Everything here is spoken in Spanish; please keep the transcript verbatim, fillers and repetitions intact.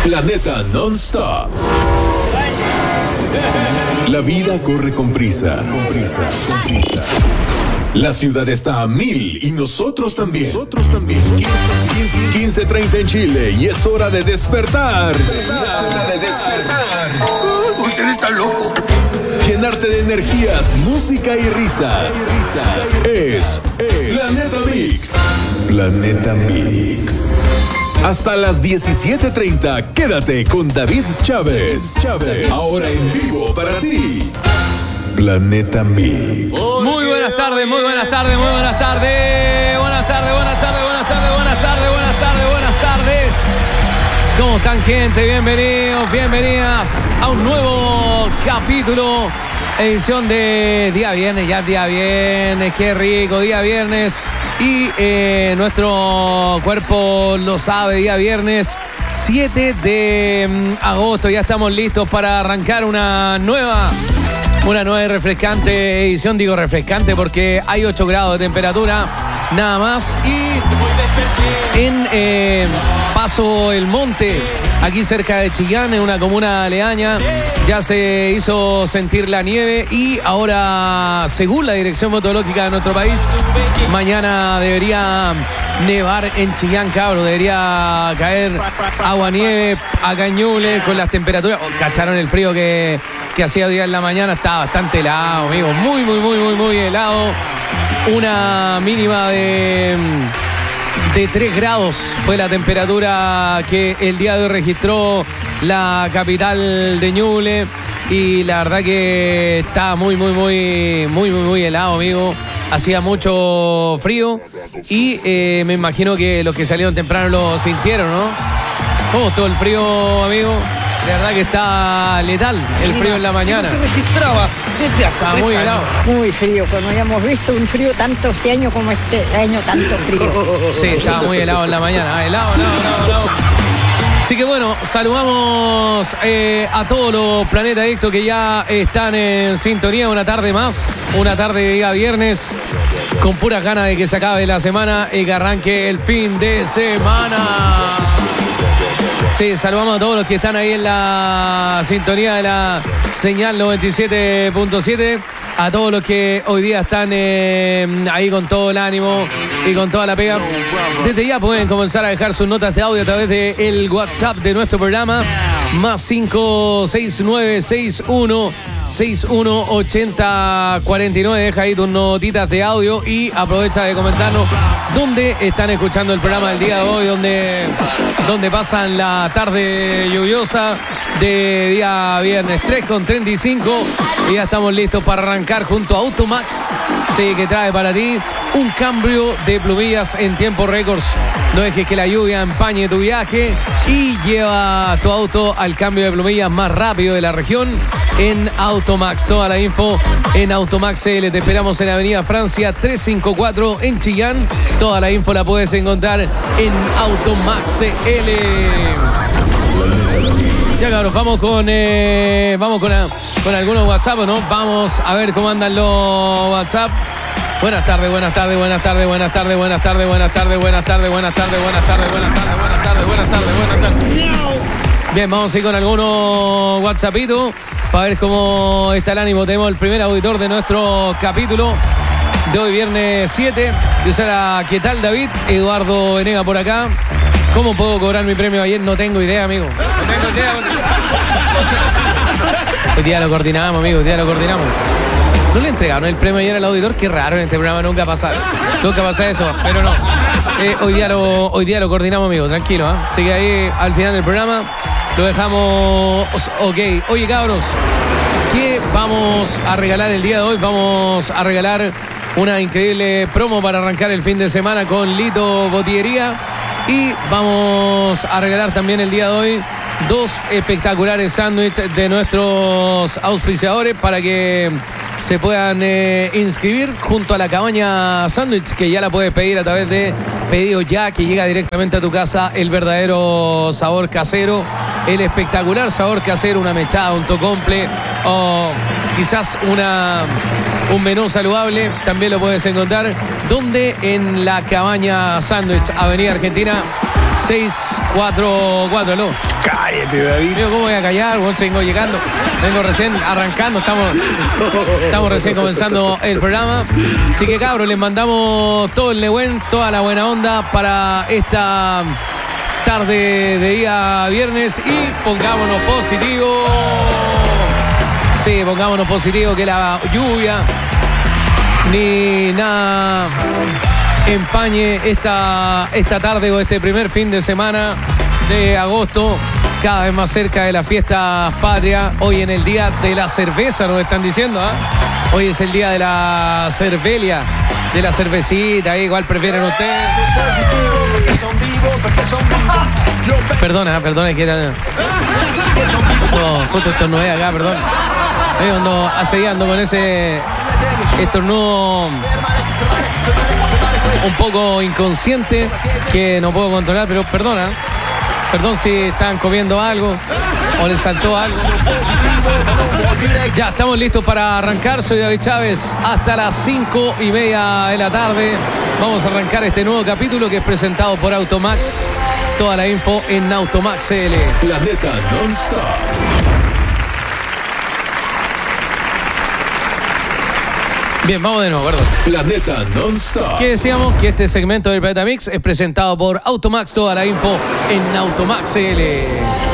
Planeta Non-Stop. La vida corre con prisa, con prisa, con prisa. La ciudad está a mil y nosotros también. Nosotros también. quince treinta en Chile y es hora de despertar. Es hora de despertar. Usted está loco. Llenarte de energías, música y risas. Es, es Planeta Mix. Planeta Mix. Hasta las diecisiete treinta, quédate con David Chávez. Chávez. Ahora en vivo para ti. Planeta Mix. Muy buenas tardes, muy buenas tardes, muy buenas tardes. Buenas tardes, buenas tardes, buenas tardes, buenas tardes, buenas tardes, buenas tardes. ¿Cómo están, gente? Bienvenidos, bienvenidas a un nuevo capítulo, edición de Día Viernes, ya día viernes, qué rico, día viernes. Y eh, nuestro cuerpo lo sabe, día viernes siete de agosto, ya estamos listos para arrancar una nueva... Una nueva y refrescante edición, digo refrescante porque hay ocho grados de temperatura, nada más. Y en eh, Paso el Monte, aquí cerca de Chillán, en una comuna aledaña, ya se hizo sentir la nieve y ahora, según la Dirección Meteorológica de nuestro país, mañana debería nevar en Chillán, cabro. Debería caer agua nieve acá en Ñuble con las temperaturas. Oh, ¿cacharon el frío que, que hacía hoy día en la mañana? Está bastante helado, amigo. Muy, muy, muy, muy, muy helado. Una mínima de, de tres grados fue la temperatura que el día de hoy registró la capital de Ñuble. Y la verdad que está muy, muy, muy, muy, muy, muy helado, amigo. Hacía mucho frío y eh, me imagino que los que salieron temprano lo sintieron, ¿no? ¿Cómo todo el frío, amigo? La verdad que está letal el frío en la mañana. No se registraba desde hace está tres muy años. helado. Muy frío, pues no habíamos visto un frío tanto este año como este año, tanto frío. Sí, estaba muy helado en la mañana. Ah, helado, helado, helado, helado. Así que bueno, saludamos eh, a todos los Planeta Adictos que ya están en sintonía. Una tarde más, una tarde de día viernes, con puras ganas de que se acabe la semana y que arranque el fin de semana. Sí, saludamos a todos los que están ahí en la sintonía de la señal noventa y siete punto siete. A todos los que hoy día están eh, ahí con todo el ánimo y con toda la pega. Desde ya pueden comenzar a dejar sus notas de audio a través del WhatsApp de nuestro programa. Más cinco seis nueve seis uno seis uno ocho cero cuatro nueve. Deja ahí tus notitas de audio y aprovecha de comentarnos dónde están escuchando el programa del día de hoy, dónde, dónde pasan la tarde lluviosa de día viernes. Tres con treinta y cinco y ya estamos listos para arrancar junto a Automax, sí, que trae para ti un cambio de plumillas en tiempo récords. No dejes que la lluvia empañe tu viaje y lleva tu auto al cambio de plumillas más rápido de la región en Automax. Toda la info en Automax L. Te esperamos en Avenida Francia trescientos cincuenta y cuatro en Chillán. Toda la info la puedes encontrar en Automax L. Ya, cabros, vamos con eh, vamos con, a, con algunos WhatsApp, ¿no? Vamos a ver cómo andan los WhatsApp. Buenas tardes, buenas tardes, buenas tardes, buenas tardes, buenas tardes, buenas tardes, buenas tardes, buenas tardes, buenas tardes, buenas tardes, buenas tardes, buenas tardes, buenas tardes. Bien, vamos a ir con algunos WhatsAppitos para ver cómo está el ánimo. Tenemos el primer auditor de nuestro capítulo de hoy, viernes siete. Dice, ¿qué tal, David? Eduardo Venega por acá. ¿Cómo puedo cobrar mi premio ayer? No tengo idea, amigo. No tengo idea. Hoy día lo coordinamos, amigo. Hoy día lo coordinamos. ¿No le entregaron el premio ayer al auditor? Qué raro, en este programa nunca pasa. Nunca pasa eso, pero no. Eh, hoy, día lo, hoy día lo coordinamos, amigo. Tranquilo, ¿eh? Así que ahí, al final del programa, lo dejamos ok. Oye, cabros, ¿qué vamos a regalar el día de hoy? Vamos a regalar una increíble promo para arrancar el fin de semana con Lito Botillería. Y vamos a regalar también el día de hoy dos espectaculares sándwiches de nuestros auspiciadores para que se puedan eh, inscribir junto a la Cabaña Sándwich, que ya la puedes pedir a través de Pedido Ya, que llega directamente a tu casa el verdadero sabor casero, el espectacular sabor casero, una mechada, un tocomple o quizás una, un menú saludable. También lo puedes encontrar donde en la Cabaña Sándwich, Avenida Argentina seiscientos cuarenta y cuatro, ¿no? Cállate, David. Digo, ¿cómo voy a callar? Bueno, vengo llegando, vengo recién arrancando, estamos, estamos recién comenzando el programa. Así que, cabros, les mandamos todo el nebuen, toda la buena onda para esta tarde de día viernes y pongámonos positivos. Sí, pongámonos positivos, que la lluvia ni nada empañe esta, esta tarde o este primer fin de semana de agosto, cada vez más cerca de la fiesta patria. Hoy en el día de la cerveza nos están diciendo, ¿eh? Hoy es el día de la cervelia, de la cervecita, ¿eh? Igual prefieren ustedes. Perdona, perdona, que no, justo estornudé acá, perdón. Eh, ando asediando con ese estornudo un poco inconsciente que no puedo controlar, pero perdona. Perdón si están comiendo algo o les saltó algo. Ya estamos listos para arrancar. Soy David Chávez. Hasta las cinco y media de la tarde vamos a arrancar este nuevo capítulo que es presentado por Automax. Toda la info en Automax C L. Planeta Non-Stop. Bien, vamos de nuevo, perdón. Planeta Non-Stop. Que decíamos que este segmento del Planeta Mix es presentado por Automax. Toda la info en Automax C L.